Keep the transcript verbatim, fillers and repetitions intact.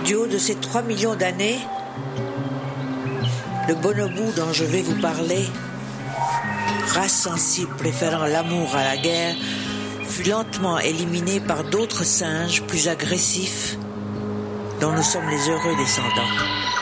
Du haut de ces trois millions d'années, le bonobo dont je vais vous parler, race sensible préférant l'amour à la guerre, fut lentement éliminé par d'autres singes plus agressifs dont nous sommes les heureux descendants.